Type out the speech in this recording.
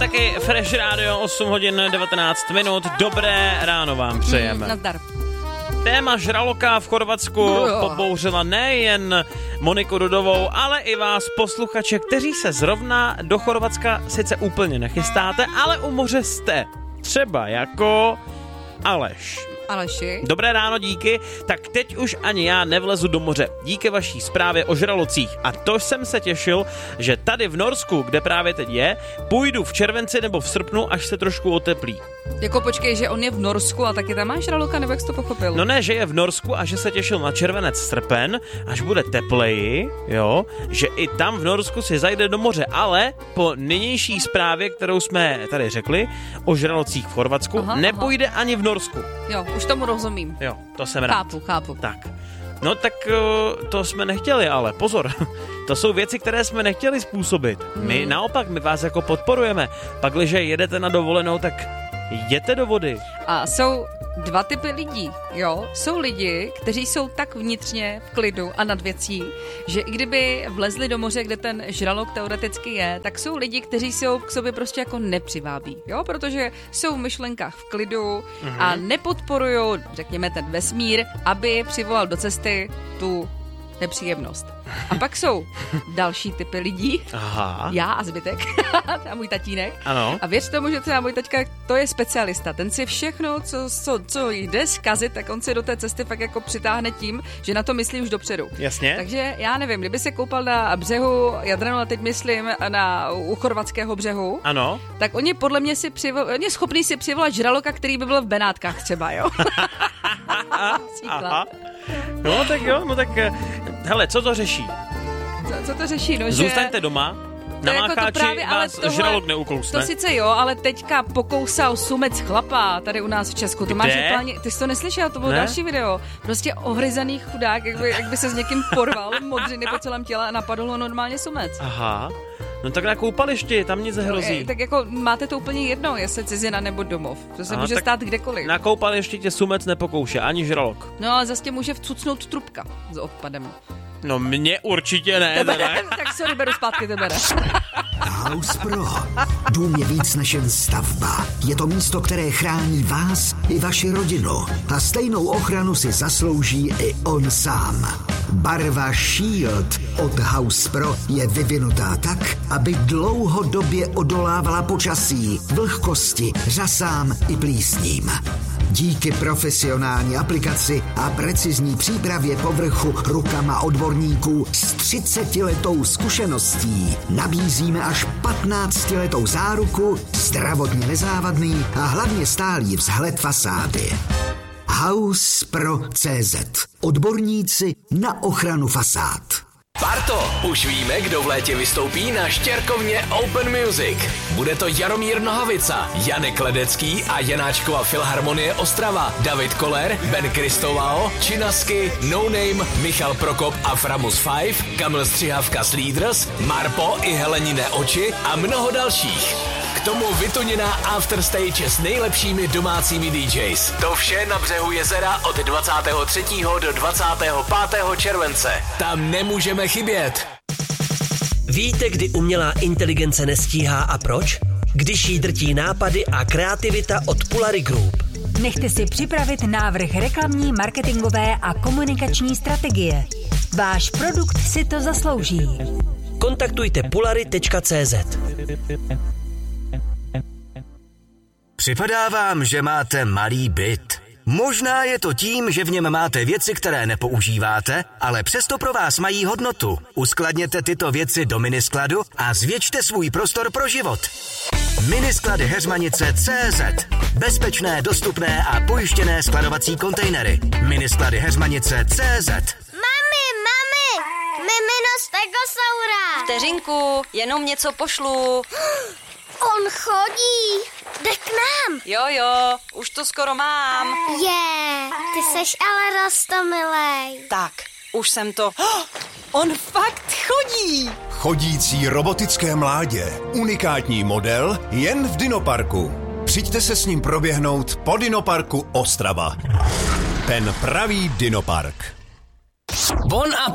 taky Fresh Radio, 8 hodin 19 minut. Dobré ráno vám přejeme. Nazdar. Téma žraloka v Chorvatsku pobouřila nejen Moniku Dudovou, ale i vás posluchače, kteří se zrovna do Chorvatska sice úplně nechystáte, ale u moře jste. Třeba jako Aleš. Aleši. Dobré ráno, díky. Tak teď už ani já nevlezu do moře. Díky vaší zprávě o žralocích. A to jsem se těšil, že tady v Norsku, kde právě teď je, půjdu v červenci nebo v srpnu, až se trošku oteplí. Jako počkej, že on je v Norsku a taky tam máš žraloka, nebo jak jsi to pochopil? No ne, že je v Norsku a že se těšil na červenec, srpen, až bude tepleji, jo, že i tam v Norsku si zajde do moře, ale po nynější zprávě, kterou jsme tady řekli o žralocích v Chorvatsku, nepůjde ani v Norsku. Jo, už tomu rozumím. Jo, to jsem rád. Chápu. Tak. No tak to jsme nechtěli, ale pozor, to jsou věci, které jsme nechtěli způsobit. My naopak, my vás jako podporujeme. Pakliže jedete na dovolenou, tak jděte do vody. A jsou dva typy lidí, jo. Jsou lidi, kteří jsou tak vnitřně v klidu a nad věcí, že i kdyby vlezli do moře, kde ten žralok teoreticky je, tak jsou lidi, kteří se k sobě prostě jako nepřivábí, jo, protože jsou v myšlenkách v klidu a nepodporují, řekněme, ten vesmír, aby přivolal do cesty tu nepříjemnost. A pak jsou další typy lidí. Aha. Já a zbytek. A můj tatínek. Ano. A věř tomu, že třeba můj taťka, to je specialista. Ten si všechno, co jde zkazit, tak on si do té cesty fakt jako přitáhne tím, že na to myslí už dopředu. Jasně. Takže já nevím, kdyby se koupal na břehu Jadranu, a teď myslím u chorvatského břehu. Ano. Tak oni podle mě oni schopný si přivolat žraloka, který by byl v Benátkách třeba, jo. Aha. No tak jo, no tak hele, co to řeší? Co to řeší? No, zůstaňte doma, na Mácháči vás žralok neuklousne. To sice jo, ale teďka pokousal sumec chlapa tady u nás v Česku. To máš úplně, ty jsi to neslyšel, to bylo další video. Prostě ohryzaný chudák, jak by se s někým porval, modřiny po celém těle a napadl ho normálně sumec. Aha. No tak na koupališti, tam nic hrozí. Tak jako máte to úplně jedno, jestli cizina nebo domov. To se může stát kdekoliv. Na koupališti tě sumec nepokouše, ani žralok. No ale zase tě může vcucnout trubka s odpadem. No mě určitě ne. Tebe ne? Tak sorry, beru zpátky, tebe ne. House Pro. Dům je víc než jen stavba. Je to místo, které chrání vás i vaši rodinu. A stejnou ochranu si zaslouží i on sám. Barva Shield od House Pro je vyvinutá tak, aby dlouhodobě odolávala počasí, vlhkosti, řasám i plísním. Díky profesionální aplikaci a precizní přípravě povrchu rukama odborníků s 30letou zkušeností nabízíme až 15letou záruku, zdravotně nezávadný a hlavně stálý vzhled fasády. HousePro.cz. Odborníci na ochranu fasád. Barto, už víme, kdo v létě vystoupí na Štěrkovně Open Music. Bude to Jaromír Nohavica, Janek Ledecký a Janáčkova Filharmonie Ostrava, David Koller, Ben Kristovao, Činasky, No Name, Michal Prokop a Framus 5, Kamil Střihavka s Leaders, Marpo i Helenine oči a mnoho dalších. K tomu vytuněná afterstage s nejlepšími domácími DJs. To vše na břehu jezera od 23. do 25. července. Tam nemůžeme chybět. Víte, kdy umělá inteligence nestíhá a proč? Když jí drtí nápady a kreativita od Pulary Group. Nechte si připravit návrh reklamní, marketingové a komunikační strategie. Váš produkt si to zaslouží. Kontaktujte pulary.cz. Připadá vám, že máte malý byt. Možná je to tím, že v něm máte věci, které nepoužíváte, ale přesto pro vás mají hodnotu. Uskladněte tyto věci do miniskladu a zvětšte svůj prostor pro život. Minisklady Heřmanice.cz. Bezpečné, dostupné a pojištěné skladovací kontejnery. Minisklady Heřmanice.cz. Mami, mimino stegosaura. Vteřinku, jenom něco pošlu. On chodí. Jde k nám. Jo, už to skoro mám. Ty seš ale roztomilej. Tak, už jsem to... On fakt chodí. Chodící robotické mládě. Unikátní model jen v Dinoparku. Přijďte se s ním proběhnout po Dinoparku Ostrava. Ten pravý Dinopark. Bon